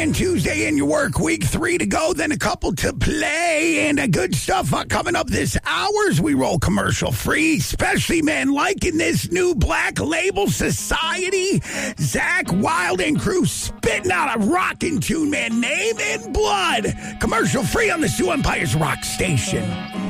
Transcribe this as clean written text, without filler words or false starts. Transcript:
And Tuesday in your work week, 3 to go, then a couple to play, and good stuff coming up this hour as we roll commercial free, especially, man, liking this new Black Label Society. Zach Wild and crew spitting out a rockin' tune, man, Name in Blood. Commercial free on the Sioux Empire's Rock Station.